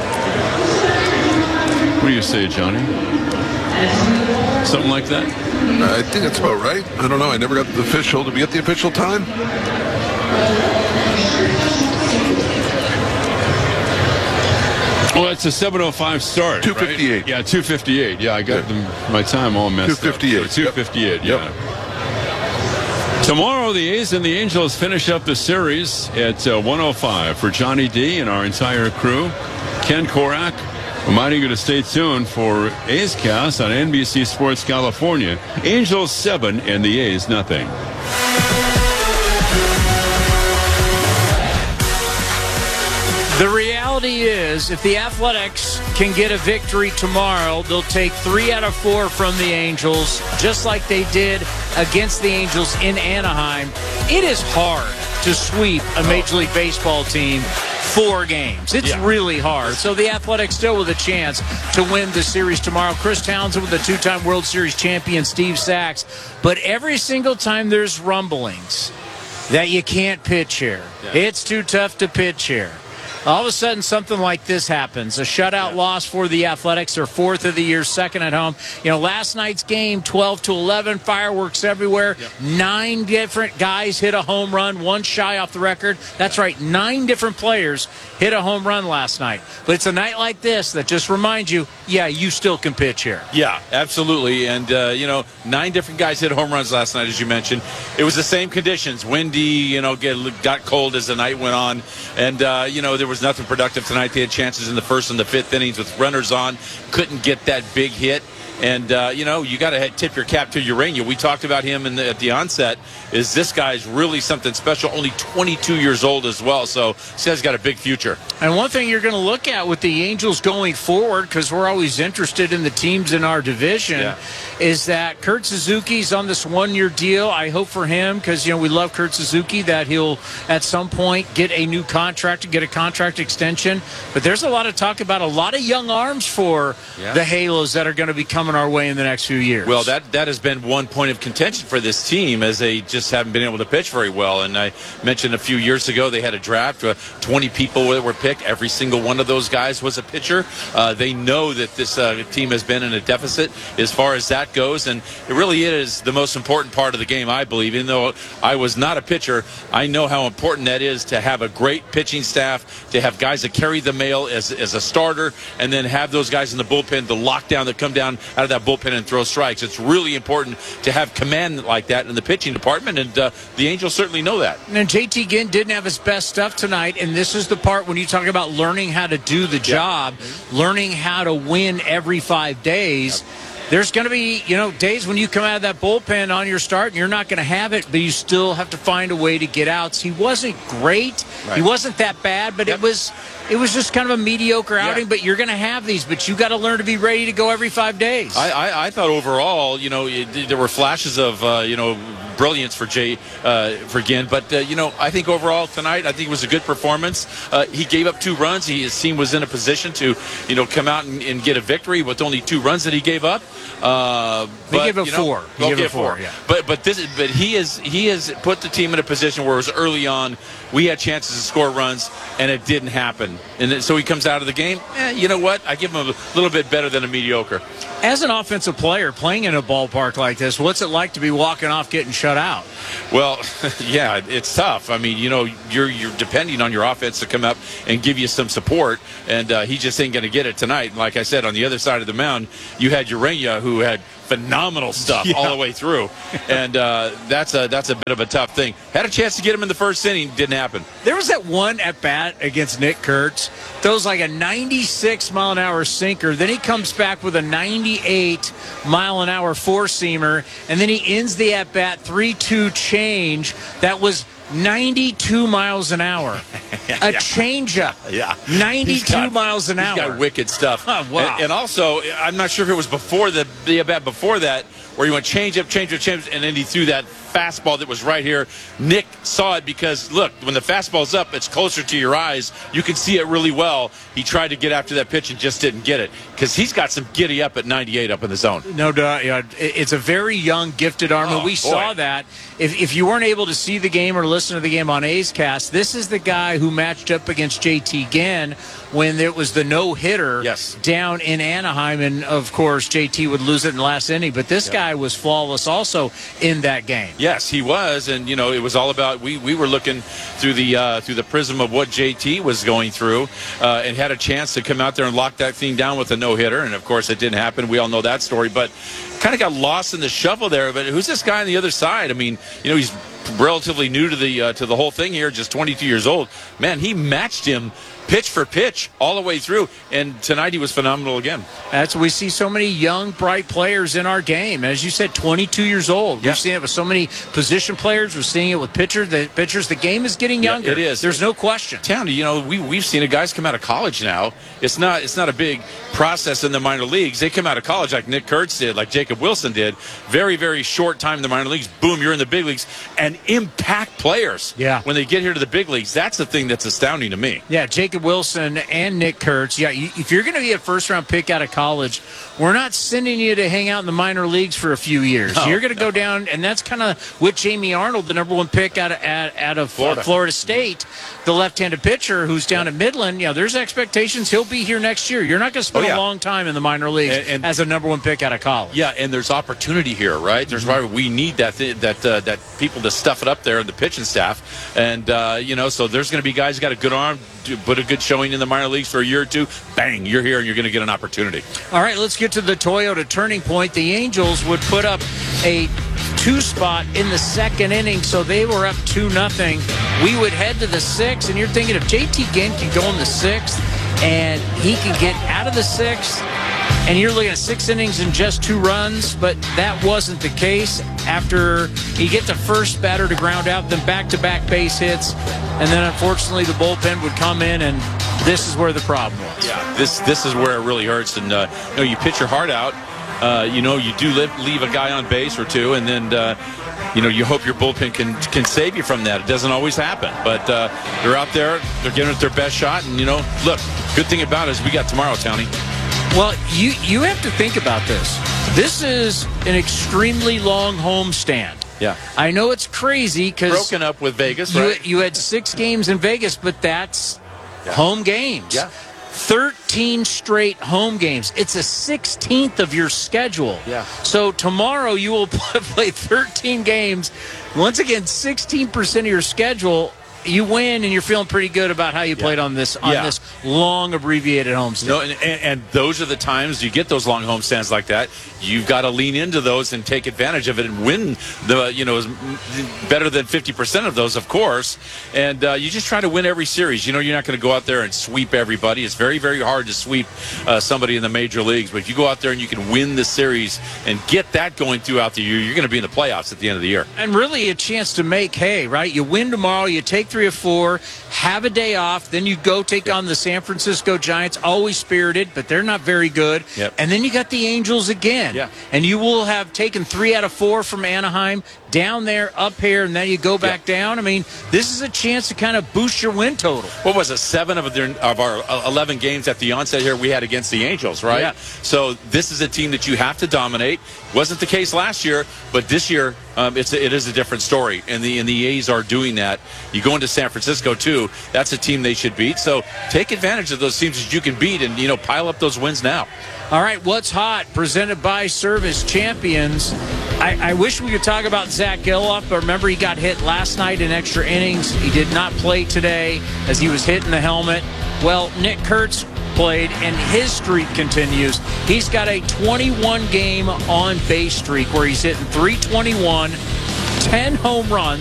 What do you say, Johnny? Something like that? I think that's about right. I don't know. I never got the official. Did we get the official time? Well, it's a seven oh five start. two fifty-eight. Right? Yeah, two fifty-eight. Yeah, I got them, my time all messed two fifty-eight. up. two fifty-eight, yep. yeah. Tomorrow, the A's and the Angels finish up the series at uh, one oh five. For Johnny D and our entire crew, Ken Korak, reminding you to stay tuned for A's Cast on N B C Sports California. Angels seven and the A's nothing. The reality is, if the Athletics can get a victory tomorrow, they'll take three out of four from the Angels, just like they did against the Angels in Anaheim. It is hard to sweep a Major League Baseball team four games. It's yeah. really hard. So the Athletics still with a chance to win the series tomorrow. Chris Townsend with the two-time World Series champion Steve Sachs. But every single time there's rumblings that you can't pitch here, yeah. it's too tough to pitch here. All of a sudden, something like this happens. A shutout yeah. loss for the Athletics, their fourth of the year, second at home. You know, last night's game, twelve to eleven, fireworks everywhere. Yep. Nine different guys hit a home run, one shy off the record. That's right, nine different players hit a home run last night. But it's a night like this that just reminds you, yeah, you still can pitch here. Yeah, absolutely. And, uh, you know, nine different guys hit home runs last night, as you mentioned. It was the same conditions. Windy, you know, get, got cold as the night went on. And, uh, you know, there was nothing productive tonight. They had chances in the first and the fifth innings with runners on. Couldn't get that big hit. And, uh, you know, you got to tip your cap to Urania. We talked about him in the, at the onset. Is this guy's really something special? Only twenty-two years old as well. So this guy's got a big future. And one thing you're going to look at with the Angels going forward, because we're always interested in the teams in our division, yeah. is that Kurt Suzuki's on this one-year deal. I hope for him, because, you know, we love Kurt Suzuki, that he'll at some point get a new contract, get a contract extension. But there's a lot of talk about a lot of young arms for yeah. the Halos that are going to be coming our way in the next few years. Well, that that has been one point of contention for this team, as they just haven't been able to pitch very well. And I mentioned a few years ago they had a draft, uh, twenty people that were picked. Every single one of those guys was a pitcher. Uh, they know that this uh, team has been in a deficit as far as that goes, and it really is the most important part of the game, I believe. Even though I was not a pitcher, I know how important that is to have a great pitching staff, to have guys that carry the mail as, as a starter, and then have those guys in the bullpen, the lockdown that come down out of that bullpen and throw strikes. It's really important to have command like that in the pitching department, and uh, the Angels certainly know that. And J T Ginn didn't have his best stuff tonight, and this is the part when you talk about learning how to do the job, yep. learning how to win every five days. Yep. There's going to be, you know, days when you come out of that bullpen on your start and you're not going to have it, but you still have to find a way to get outs. He wasn't great. Right. He wasn't that bad, but yep. it was it was just kind of a mediocre outing. Yeah. But you're going to have these, but you got to learn to be ready to go every five days. I, I, I thought overall, you know, it, there were flashes of, uh, you know, brilliance for Jay uh, for Ginn, but uh, you know, I think overall tonight, I think it was a good performance. Uh, he gave up two runs. He, his team was in a position to, you know, come out and, and get a victory with only two runs that he gave up. Uh, They but, give it you know, four. They they'll give it give four, four. yeah. But but this but he is he has put the team in a position where it was early on. We had chances to score runs, and it didn't happen. And then, so he comes out of the game. Eh, you know what? I give him a little bit better than a mediocre. As an offensive player playing in a ballpark like this, what's it like to be walking off getting shut out? Well, yeah, it's tough. I mean, you know, you're you're depending on your offense to come up and give you some support, and uh, he just ain't going to get it tonight. And like I said, on the other side of the mound, you had Urania, who had phenomenal stuff Yeah. all the way through, and uh, that's a that's a bit of a tough thing. Had a chance to get him in the first inning, didn't happen. There was that one at bat against Nick Kurtz. Throws like a ninety-six mile an hour sinker. Then he comes back with a ninety-eight mile an hour four seamer, and then he ends the at bat three two change. That was ninety-two miles an hour. A changeup. Yeah, ninety-two He's got- miles an he's hour. got wicked stuff. Oh, wow. And, and also, I'm not sure if it was before the the at bat before that, where he went change up, change up, change, and then he threw that fastball that was right here. Nick saw it because, look, when the fastball's up, it's closer to your eyes. You can see it really well. He tried to get after that pitch and just didn't get it because he's got some giddy up at ninety-eight up in the zone. No doubt. Yeah, it- it's a very young, gifted arm, and Oh, we boy. saw that. If, if you weren't able to see the game or listen to the game on A's Cast, this is the guy who matched up against J T Ginn when there was the no-hitter Yes. down in Anaheim, and, of course, J T would lose it in the last inning. But this guy was flawless also in that game. Yes, he was, and you know it was all about. We, we were looking through the uh, through the prism of what J T was going through, uh, and had a chance to come out there and lock that thing down with a no hitter, and of course it didn't happen. We all know that story, but kind of got lost in the shuffle there. But who's this guy on the other side? I mean, you know, he's relatively new to the uh, to the whole thing here, just twenty-two years old. Man, he matched him pitch for pitch all the way through, and tonight he was phenomenal again. That's we see so many young, bright players in our game. As you said, twenty-two years old. Yeah. We've seen it with so many position players. We're seeing it with pitchers. The pitchers. The game is getting Yeah, younger. it is. There's no question. Townie, you know, we we've seen it. Guys come out of college now. It's not it's not a big process in the minor leagues. They come out of college like Nick Kurtz did, like Jacob Wilson did. Very very short time in the minor leagues. Boom, you're in the big leagues, and impact players. Yeah. When they get here to the big leagues, that's the thing that's astounding to me. Yeah, Jacob Wilson and Nick Kurtz. Yeah, you, if you're going to be a first-round pick out of college, we're not sending you to hang out in the minor leagues for a few years. No, you're going to no. go down, and that's kind of with Jamie Arnold, the number one pick out of, out, out of Florida. Florida. Florida State, the left-handed pitcher who's down at Midland. Yeah, there's expectations he'll be here next year. You're not going to spend Oh, yeah. a long time in the minor leagues And- and- as a number one pick out of college. Yeah, and there's opportunity here, right? There's why we need that th- that uh, that people to stuff it up there in the pitching staff, and uh, you know, so there's going to be guys who got a good arm, do, put a good showing in the minor leagues for a year or two. Bang, you're here and you're going to get an opportunity. All right, let's get to the Toyota turning point. The Angels would put up a two spot in the second inning, so they were up two nothing. We would head to the sixth, and you're thinking if J T Ginn can go in the sixth and he can get out of the sixth, and you're looking at six innings and just two runs, but that wasn't the case. After he get the first batter to ground out, then back-to-back base hits, and then unfortunately the bullpen would come in, and this is where the problem was. Yeah, this this is where it really hurts, and uh, you know, you pitch your heart out. Uh, you know, you do leave, leave a guy on base or two, and then uh, you know, you hope your bullpen can can save you from that. It doesn't always happen, but uh, they're out there, they're giving it their best shot, and you know, look, good thing about it is we got tomorrow, Townie. Well, you you have to think about this. This is an extremely long homestand. Yeah. I know it's crazy because Broken up with Vegas, you, right? you had six games in Vegas, but that's Yeah. home games. Yeah. thirteen straight home games. It's a sixteenth of your schedule. Yeah. So tomorrow you will play thirteen games. Once again, sixteen percent of your schedule. You win, and you're feeling pretty good about how you played on this on Yeah. this long abbreviated homestand. No, and, and, and those are the times you get those long homestands like that. You've got to lean into those and take advantage of it and win the, you know, as- better than fifty percent of those, of course. And uh, you just try to win every series. You know, you're not going to go out there and sweep everybody. It's very, very hard to sweep uh, somebody in the major leagues. But if you go out there and you can win the series and get that going throughout the year, you're going to be in the playoffs at the end of the year. And really a chance to make hay, right? You win tomorrow, you take three of four, have a day off, then you go take on the San Francisco Giants, always spirited, but they're not very good. Yep. And then you got the Angels again. Yeah. And you will have taken three out of four from Anaheim, down there, up here, and then you go back yeah. down. I mean, this is a chance to kind of boost your win total. What was it? Seven of, their, of our eleven games at the onset here we had against the Angels, right? Yeah. So this is a team that you have to dominate. Wasn't the case last year, but this year um, it's a, it is a different story, and the and the A's are doing that. You go into San Francisco too. That's a team they should beat. So take advantage of those teams that you can beat, and you know pile up those wins now. All right, what's hot? Presented by Service Champions. I, I wish we could talk about Zach Geloff, but remember he got hit last night in extra innings. He did not play today as he was hitting the helmet. Well, Nick Kurtz played, and his streak continues. He's got a twenty-one game on base streak where he's hitting three twenty-one, ten home runs.